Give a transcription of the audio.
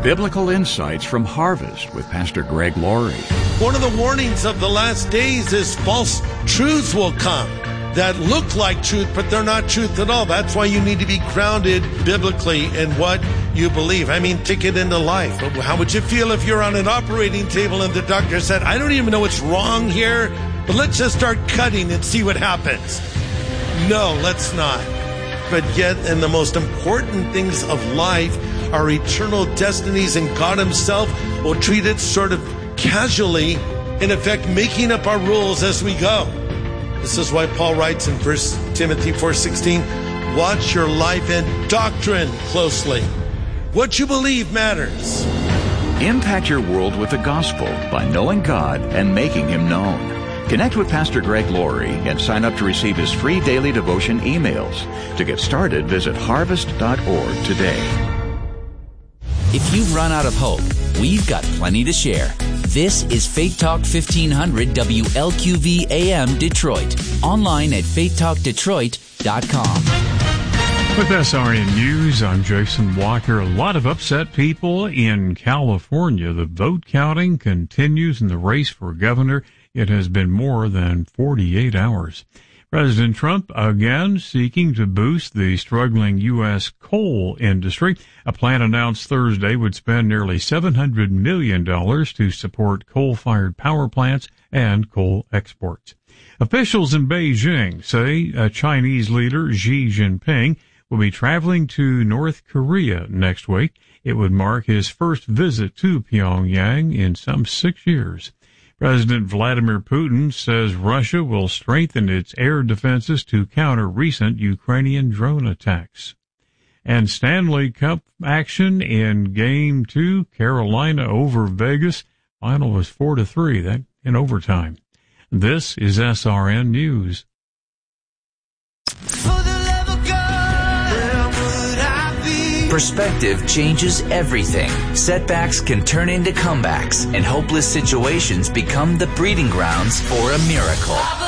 Biblical Insights from Harvest with Pastor Greg Laurie. One of the warnings of the last days is false truths will come that look like truth, but they're not truth at all. That's why you need to be grounded biblically in what you believe. I mean, take it into life. How would you feel if you're on an operating table and the doctor said, I don't even know what's wrong here, but let's just start cutting and see what happens? No, let's not. But yet, in the most important things of life, our eternal destinies, and God himself will treat it sort of casually, in effect, making up our rules as we go. This is why Paul writes in 1 Timothy 4:16, watch your life and doctrine closely. What you believe matters. Impact your world with the gospel by knowing God and making him known. Connect with Pastor Greg Laurie and sign up to receive his free daily devotion emails. To get started, visit harvest.org today. If you've run out of hope, we've got plenty to share. This is Faith Talk 1500 WLQV AM Detroit. Online at faithtalkdetroit.com. With SRN News, I'm Jason Walker. A lot of upset people in California. The vote counting continues in the race for governor. It has been more than 48 hours. President Trump again seeking to boost the struggling U.S. coal industry. A plan announced Thursday would spend nearly $700 million to support coal-fired power plants and coal exports. Officials in Beijing say Chinese leader Xi Jinping will be traveling to North Korea next week. It would mark his first visit to Pyongyang in some 6 years. President Vladimir Putin says Russia will strengthen its air defenses to counter recent Ukrainian drone attacks. And Stanley Cup action in Game 2, Carolina over Vegas. Final was 4-3, that in overtime. This is SRN News. Perspective changes everything. Setbacks can turn into comebacks, and hopeless situations become the breeding grounds for a miracle.